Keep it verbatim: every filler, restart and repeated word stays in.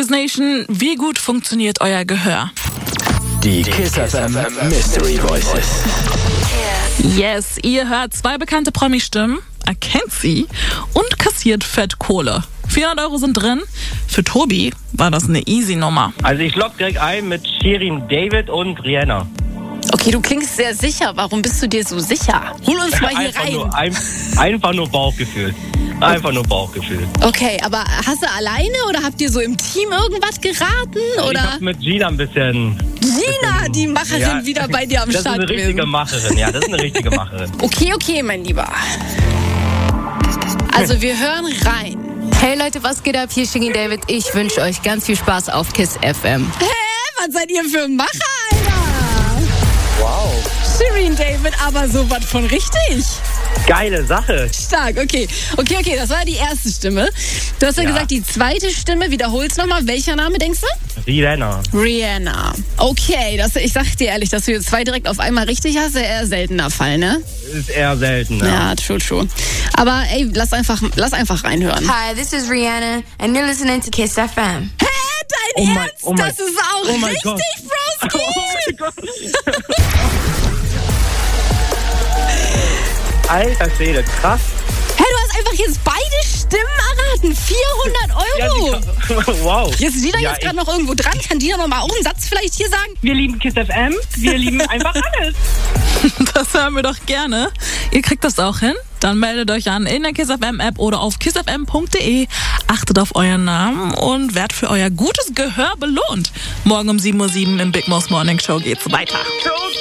Kiss Nation, wie gut funktioniert euer Gehör? Die Kiss F M Mystery Voices. Yes, ihr hört zwei bekannte Promi-Stimmen, erkennt sie und kassiert fett Kohle. vierhundert Euro sind drin. Für Tobi war das eine easy Nummer. Also ich log direkt ein mit Shirin David und Rihanna. Okay, du klingst sehr sicher. Warum bist du dir so sicher? Hol uns mal hier einfach rein. Nur, ein, einfach nur Bauchgefühl. Einfach nur Bauchgefühl. Okay, aber hast du alleine oder habt ihr so im Team irgendwas geraten? Ich Oder? hab mit Gina ein bisschen... Gina, die Macherin, Ja, wieder bei dir am das Start ist eine richtige gewesen. Macherin, ja, das ist eine richtige Macherin. Okay, okay, mein Lieber. Also wir hören rein. Hey Leute, was geht ab? Hier ist Shirin David. Ich wünsche euch ganz viel Spaß auf Kiss F M. Hä? Was seid ihr für Macher, Alter? Wow. Shirin David, aber sowas von richtig. Geile Sache. Stark, okay. Okay, okay, das war die erste Stimme. Du hast ja, Ja. gesagt, die zweite Stimme, wiederhol's nochmal. Welcher Name denkst du? Rihanna. Rihanna. Okay, das, ich sag dir ehrlich, dass du jetzt zwei direkt auf einmal richtig hast, ist ja eher seltener Fall, ne? Ist eher selten, ja. Ja, true, true. Aber ey, lass einfach, lass einfach reinhören. Hi, this is Rihanna, and you're listening to Kiss F M. Hä, dein Oh mein- Ernst? oh mein- das ist auch oh mein richtig, Gott. Broski! Oh mein Gott. Alter Schwede, krass. Hä, du hast einfach jetzt beide Stimmen erraten. vierhundert Euro. Ja, die, wow. Jetzt ist Dina Ja, jetzt gerade noch irgendwo dran. Kann Dina noch mal auch einen Satz vielleicht hier sagen? Wir lieben Kiss F M, wir lieben einfach alles. Das hören wir doch gerne. Ihr kriegt das auch hin. Dann meldet euch an in der Kiss F M App oder auf kiss f m punkt d e. Achtet auf euren Namen und werdet für euer gutes Gehör belohnt. Morgen um sieben Uhr sieben im Big Mouse Morning Show geht's weiter.